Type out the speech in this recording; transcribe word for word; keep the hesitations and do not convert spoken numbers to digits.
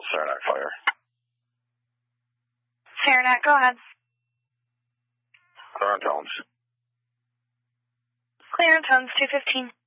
Saranac Fire. Saranac, go ahead. Clear on tones. Clear on tones, two fifteen.